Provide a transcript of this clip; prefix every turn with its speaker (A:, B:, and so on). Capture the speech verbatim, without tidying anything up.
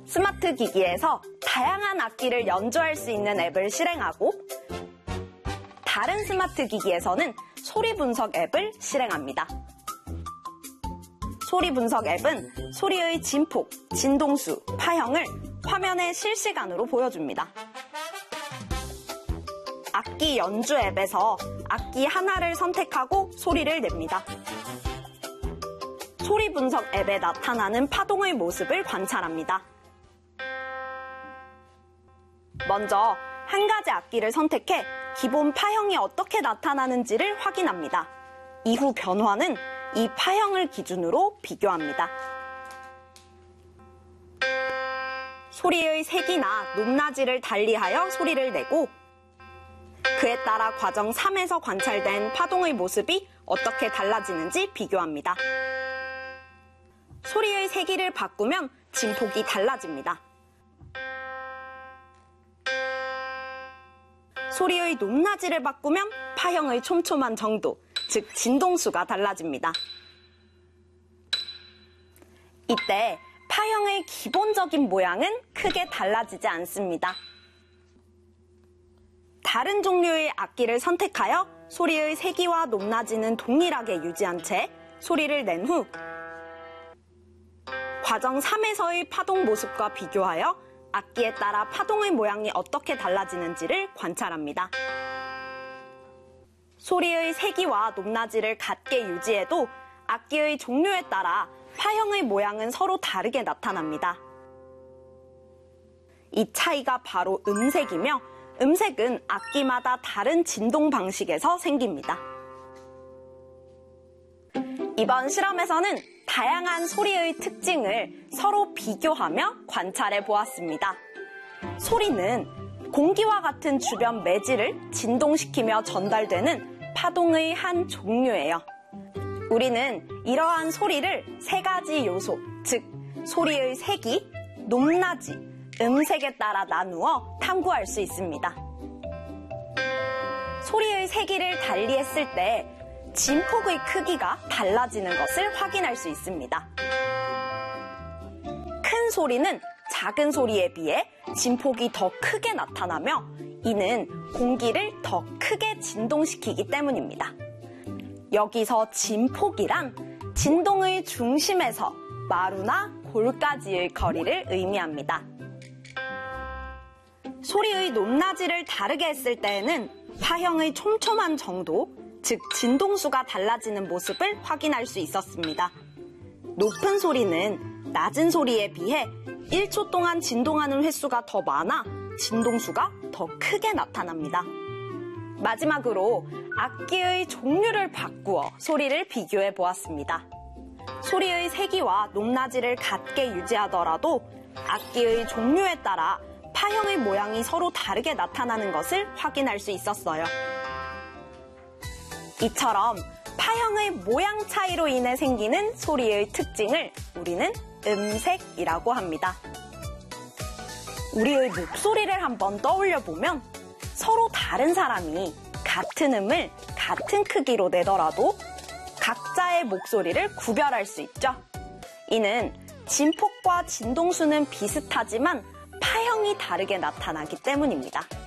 A: 스마트 기기에서 다양한 악기를 연주할 수 있는 앱을 실행하고 다른 스마트 기기에서는 소리 분석 앱을 실행합니다. 소리 분석 앱은 소리의 진폭, 진동수, 파형을 화면에 실시간으로 보여줍니다. 악기 연주 앱에서 악기 하나를 선택하고 소리를 냅니다. 소리 분석 앱에 나타나는 파동의 모습을 관찰합니다. 먼저 한 가지 악기를 선택해 기본 파형이 어떻게 나타나는지를 확인합니다. 이후 변화는 이 파형을 기준으로 비교합니다. 소리의 색이나 높낮이를 달리하여 소리를 내고 그에 따라 과정 삼에서 관찰된 파동의 모습이 어떻게 달라지는지 비교합니다. 소리의 세기를 바꾸면 진폭이 달라집니다. 소리의 높낮이를 바꾸면 파형의 촘촘한 정도, 즉 진동수가 달라집니다. 이때 파형의 기본적인 모양은 크게 달라지지 않습니다. 다른 종류의 악기를 선택하여 소리의 세기와 높낮이는 동일하게 유지한 채 소리를 낸 후 과정 삼에서의 파동 모습과 비교하여 악기에 따라 파동의 모양이 어떻게 달라지는지를 관찰합니다. 소리의 세기와 높낮이를 같게 유지해도 악기의 종류에 따라 파형의 모양은 서로 다르게 나타납니다. 이 차이가 바로 음색이며 음색은 악기마다 다른 진동 방식에서 생깁니다. 이번 실험에서는 다양한 소리의 특징을 서로 비교하며 관찰해 보았습니다. 소리는 공기와 같은 주변 매질을 진동시키며 전달되는 파동의 한 종류예요. 우리는 이러한 소리를 세 가지 요소, 즉 소리의 세기, 높낮이, 음색에 따라 나누어 탐구할 수 있습니다. 소리의 세기를 달리했을 때 진폭의 크기가 달라지는 것을 확인할 수 있습니다. 큰 소리는 작은 소리에 비해 진폭이 더 크게 나타나며 이는 공기를 더 크게 진동시키기 때문입니다. 여기서 진폭이란 진동의 중심에서 마루나 골까지의 거리를 의미합니다. 소리의 높낮이를 다르게 했을 때에는 파형의 촘촘한 정도, 즉 진동수가 달라지는 모습을 확인할 수 있었습니다. 높은 소리는 낮은 소리에 비해 일 초 동안 진동하는 횟수가 더 많아 진동수가 더 크게 나타납니다. 마지막으로 악기의 종류를 바꾸어 소리를 비교해 보았습니다. 소리의 세기와 높낮이를 같게 유지하더라도 악기의 종류에 따라 파형의 모양이 서로 다르게 나타나는 것을 확인할 수 있었어요. 이처럼 파형의 모양 차이로 인해 생기는 소리의 특징을 우리는 음색이라고 합니다. 우리의 목소리를 한번 떠올려 보면 서로 다른 사람이 같은 음을 같은 크기로 내더라도 각자의 목소리를 구별할 수 있죠. 이는 진폭과 진동수는 비슷하지만 파형이 다르게 나타나기 때문입니다.